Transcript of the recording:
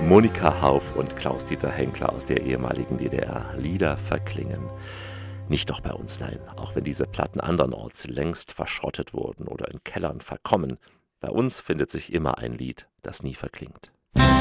Monika Hauf und Klaus-Dieter Henkler aus der ehemaligen DDR. Lieder verklingen. Nicht doch bei uns, nein. Auch wenn diese Platten andernorts längst verschrottet wurden oder in Kellern verkommen. Bei uns findet sich immer ein Lied, das nie verklingt.